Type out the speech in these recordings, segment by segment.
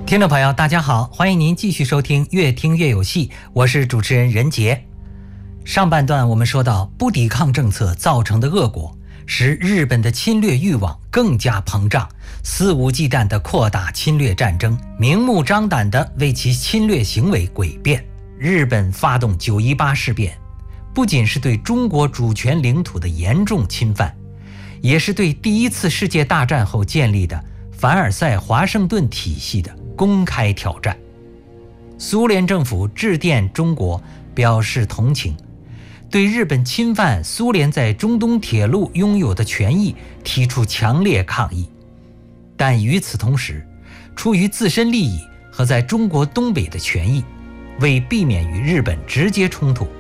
听众朋友大家好，欢迎您继续收听越听越有戏，我是主持人任杰。上半段我们说到不抵抗政策造成的恶果，使日本的侵略欲望更加膨胀，肆无忌惮地扩大侵略战争，明目张胆地为其侵略行为诡辩。日本发动9·18事变，不仅是对中国主权领土的严重侵犯，也是对第一次世界大战后建立的凡尔赛华盛顿体系的公开挑战。苏联政府致电中国表示同情，对日本侵犯苏联在中东铁路拥有的权益提出强烈抗议。但与此同时，出于自身利益和在中国东北的权益，为避免与日本直接冲突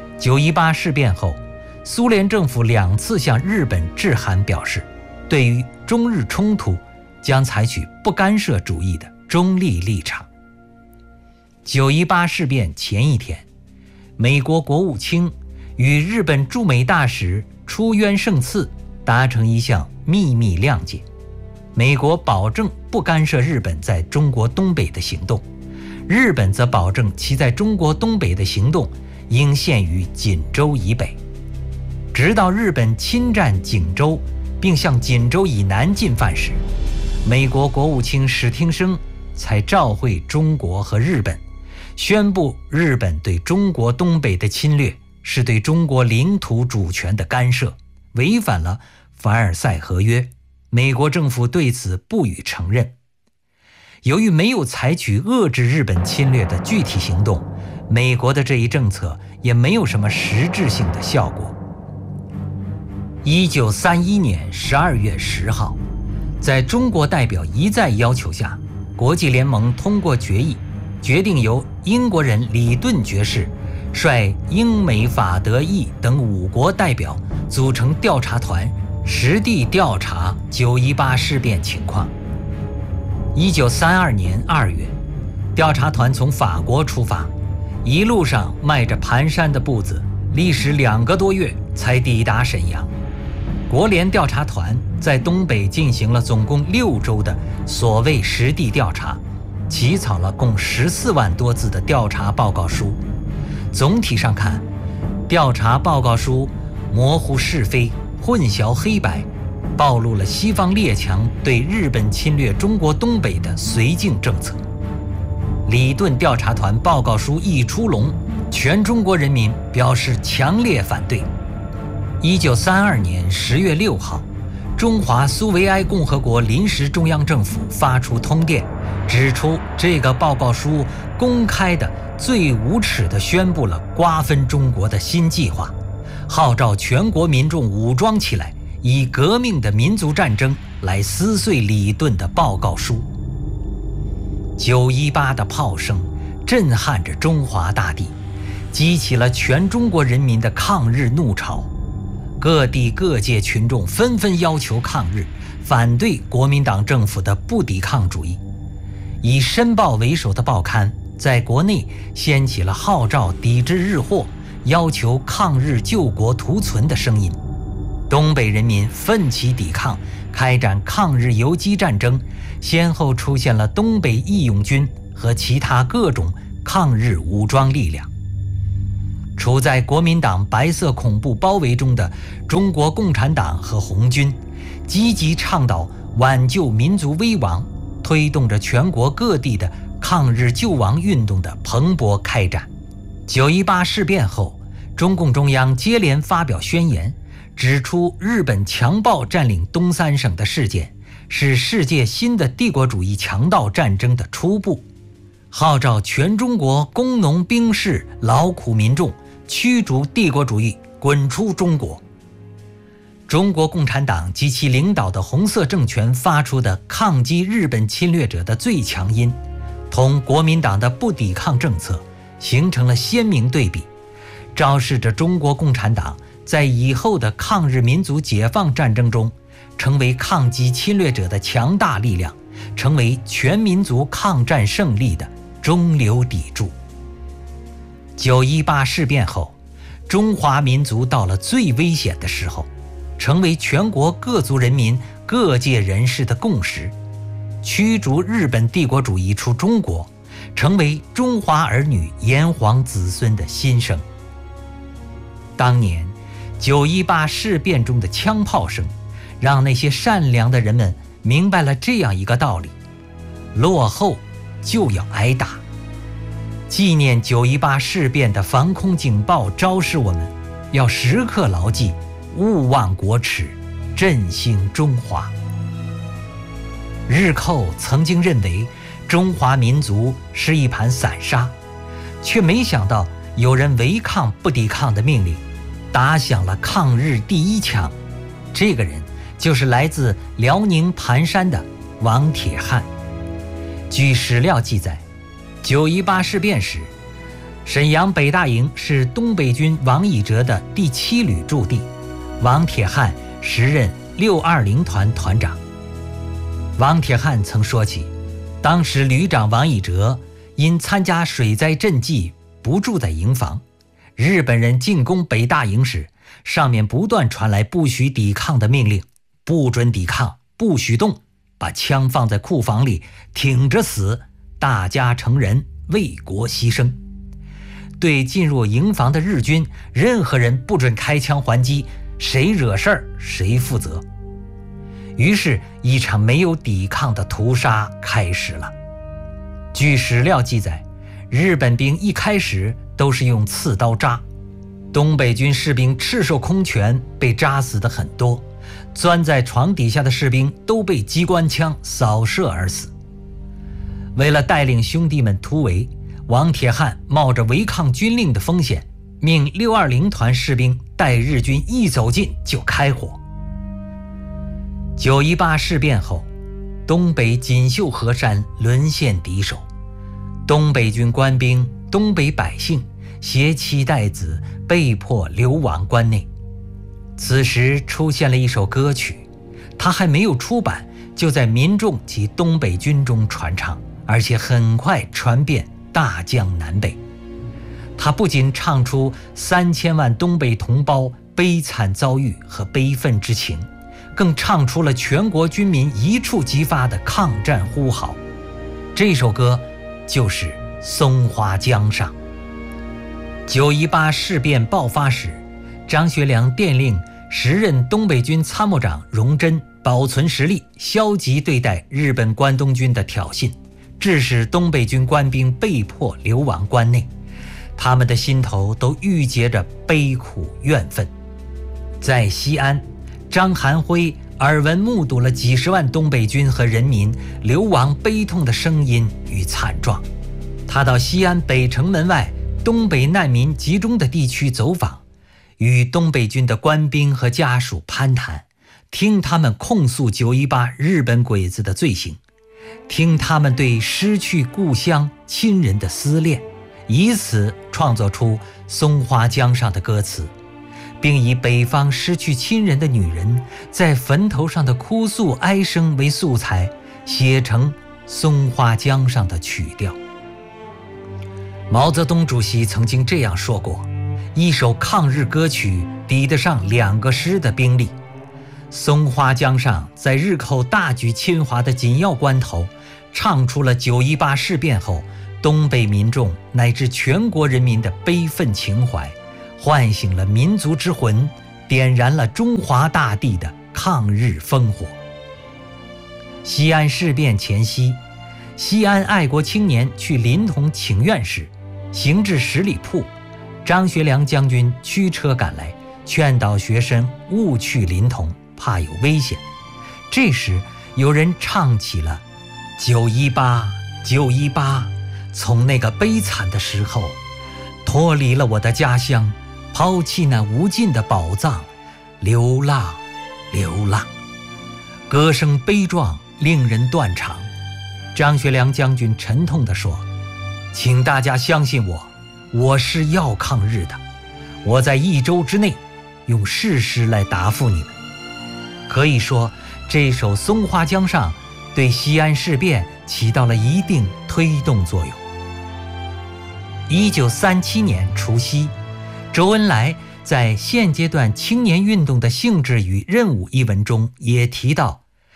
，9·18事变后，苏联政府2次向日本致函表示，对于中日冲突将采取不干涉主义的中立立场。9·18事变前一天，美国国务卿与日本驻美大使出渊胜次达成一项秘密谅解，美国保证不干涉日本在中国东北的行动，日本则保证其在中国东北的行动应限于锦州以北。直到日本侵占锦州并向锦州以南进犯时，美国国务卿史汀生才召会中国和日本，宣布日本对中国东北的侵略是对中国领土主权的干涉，违反了凡尔赛合约。美国政府对此不予承认。由于没有采取遏制日本侵略的具体行动，美国的这一政策也没有什么实质性的效果。1931年12月10号，在中国代表一再要求下，国际联盟通过决议，决定由英国人里顿爵士率英美法德意等5国代表组成调查团，实地调查9·18事变情况。1932年2月，调查团从法国出发，一路上迈着蹒跚的步子，历时2个多月才抵达沈阳。国联调查团在东北进行了总共6周的所谓实地调查，起草了共14万多字的调查报告书。总体上看，调查报告书模糊是非，混淆黑白，暴露了西方列强对日本侵略中国东北的绥靖政策。里顿调查团报告书一出笼，全中国人民表示强烈反对。1932年10月6号，中华苏维埃共和国临时中央政府发出通电，指出这个报告书公开的最无耻地宣布了瓜分中国的新计划，号召全国民众武装起来，以革命的民族战争来撕碎里顿的报告书。9·18的炮声震撼着中华大地，激起了全中国人民的抗日怒潮。各地各界群众纷纷要求抗日，反对国民党政府的不抵抗主义。以《申报》为首的报刊在国内掀起了号召抵制日货、要求抗日救国图存的声音。东北人民奋起抵抗，开展抗日游击战争，先后出现了东北义勇军和其他各种抗日武装力量。处在国民党白色恐怖包围中的中国共产党和红军，积极倡导挽救民族危亡，推动着全国各地的抗日救亡运动的蓬勃开展。9·18事变后，中共中央接连发表宣言，指出日本强暴占领东三省的事件是世界新的帝国主义强盗战争的初步，号召全中国工农兵士劳苦民众驱逐帝国主义，滚出中国。中国共产党及其领导的红色政权发出的抗击日本侵略者的最强音，同国民党的不抵抗政策形成了鲜明对比，昭示着中国共产党在以后的抗日民族解放战争中成为抗击侵略者的强大力量，成为全民族抗战胜利的中流砥柱。9·18事变后，中华民族到了最危险的时候，成为全国各族人民各界人士的共识。 驱逐日本帝国主义出中国，成为中华儿女炎黄子孙的心声。当年918事变中的枪炮声，让那些善良的人们明白了这样一个道理：落后就要挨打。纪念918事变的防空警报昭示我们，要时刻牢记勿忘国耻，振兴中华。日寇曾经认为中华民族是一盘散沙，却没想到有人违抗不抵抗的命令，打响了抗日第一枪。这个人就是来自辽宁盘山的王铁汉。据史料记载，918事变时，沈阳北大营是东北军王以哲的第7旅驻地，王铁汉时任620团团长。王铁汉曾说起，当时旅长王以哲因参加水灾赈济不住在营房，日本人进攻北大营时，上面不断传来不许抵抗的命令，不准抵抗，不许动，把枪放在库房里，挺着死，大家成人，为国牺牲。对进入营房的日军，任何人不准开枪还击，谁惹事儿谁负责。于是一场没有抵抗的屠杀开始了。据史料记载，日本兵一开始都是用刺刀扎，东北军士兵赤手空拳，被扎死的很多，钻在床底下的士兵都被机关枪扫射而死。为了带领兄弟们突围，王铁汉冒着违抗军令的风险，命620团士兵待日军一走近就开火。918事变后，东北锦绣河山沦陷敌手，东北军官兵、东北百姓携妻带子被迫流亡关内。此时出现了一首歌曲，它还没有出版，就在民众及东北军中传唱，而且很快传遍大江南北。它不仅唱出3000万东北同胞悲惨遭遇和悲愤之情，更唱出了全国军民一触即发的抗战呼号。这首歌就是《松花江上》。918事变爆发时，张学良电令时任东北军参谋长荣臻保存实力，消极对待日本关东军的挑衅，致使东北军官兵被迫流亡关内。他们的心头都郁结着悲苦怨愤。在西安，张韩辉耳闻目睹了几十万东北军和人民流亡悲痛的声音与惨状。他到西安北城门外东北难民集中的地区走访，与东北军的官兵和家属攀谈，听他们控诉918日本鬼子的罪行，听他们对失去故乡亲人的思念，以此创作出《松花江上》的歌词，并以北方失去亲人的女人在坟头上的哭诉哀声为素材，写成《松花江上》的曲调。毛泽东主席曾经这样说过，一首抗日歌曲抵得上2个师的兵力。松花江上在日寇大举侵华的紧要关头，唱出了918事变后东北民众乃至全国人民的悲愤情怀，唤醒了民族之魂，点燃了中华大地的抗日烽火。西安事变前夕，西安爱国青年去临潼请愿时，行至十里铺，张学良将军驱车赶来，劝导学生勿去临潼，怕有危险。这时有人唱起了918 918，从那个悲惨的时候脱离了我的家乡，抛弃那无尽的宝藏，流浪流浪。歌声悲壮，令人断肠。张学良将军沉痛地说，请大家相信我，我是要抗日的，我在1周之内用事实来答复你们。可以说，这首《松花江上》对西安事变起到了一定推动作用。1937年除夕，周恩来在现阶段青年运动的性质与任务一文中也提到，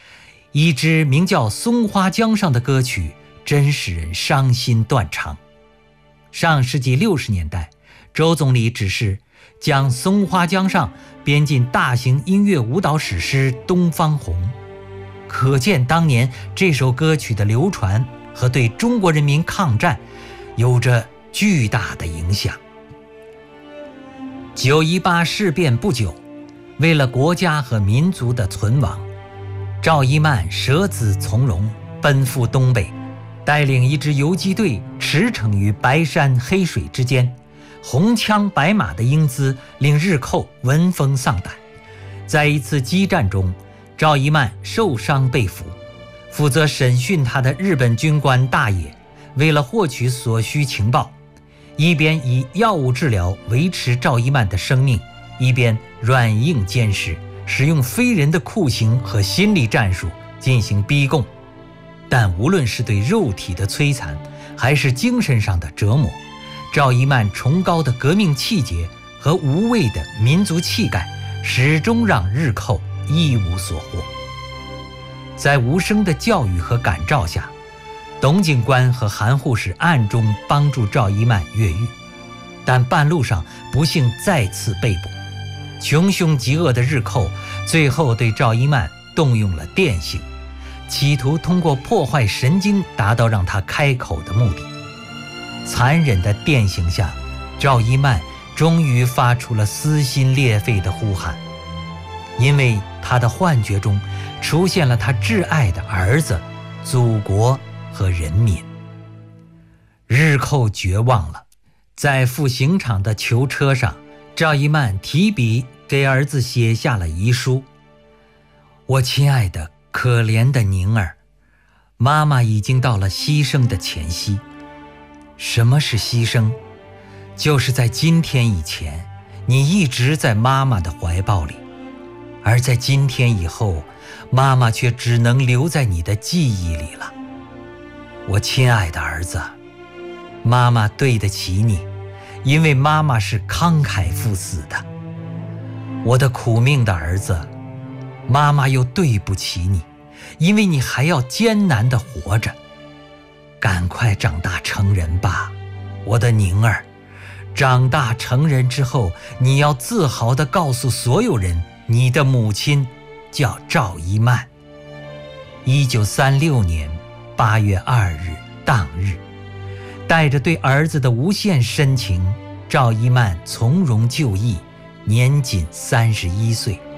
一支名叫《松花江上》的歌曲真使人伤心断肠。上世纪60年代，周总理指示将《松花江上》编进大型音乐舞蹈史诗《东方红》，可见当年这首歌曲的流传和对中国人民抗战有着巨大的影响。9·18事变不久，为了国家和民族的存亡，赵一曼舍子从戎，奔赴东北，带领一支游击队驰骋于白山黑水之间，红枪白马的英姿令日寇闻风丧胆。在一次激战中，赵一曼受伤被俘，负责审讯他的日本军官大野为了获取所需情报，一边以药物治疗维持赵一曼的生命，一边软硬兼施，使用非人的酷刑和心理战术进行逼供。但无论是对肉体的摧残，还是精神上的折磨，赵一曼崇高的革命气节和无畏的民族气概，始终让日寇一无所获。在无声的教育和感召下，董警官和韩护士暗中帮助赵一曼越狱，但半路上不幸再次被捕。穷凶极恶的日寇最后对赵一曼动用了电刑，企图通过破坏神经达到让他开口的目的。残忍的电刑下，赵一曼终于发出了撕心裂肺的呼喊，因为他的幻觉中出现了他挚爱的儿子、祖国和人民。日寇绝望了，在赴刑场的囚车上，赵一曼提笔给儿子写下了遗书：我亲爱的可怜的宁儿，妈妈已经到了牺牲的前夕。什么是牺牲？就是在今天以前，你一直在妈妈的怀抱里，而在今天以后，妈妈却只能留在你的记忆里了。我亲爱的儿子，妈妈对得起你，因为妈妈是慷慨赴死的。我的苦命的儿子，妈妈又对不起你，因为你还要艰难地活着。赶快长大成人吧，我的宁儿。长大成人之后，你要自豪地告诉所有人，你的母亲叫赵一曼。1936年8月2日当日，带着对儿子的无限深情，赵一曼从容就义，年仅31岁。